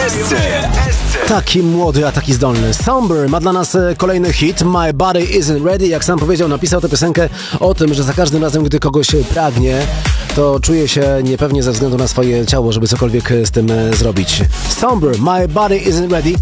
SC. Taki młody, a taki zdolny. Somber ma dla nas kolejny hit. My Body Isn't Ready. Jak sam powiedział, napisał tę piosenkę o tym, że za każdym razem, gdy kogoś pragnie, to czuje się niepewnie ze względu na swoje ciało, żeby cokolwiek z tym zrobić. Somber, My Body Isn't Ready.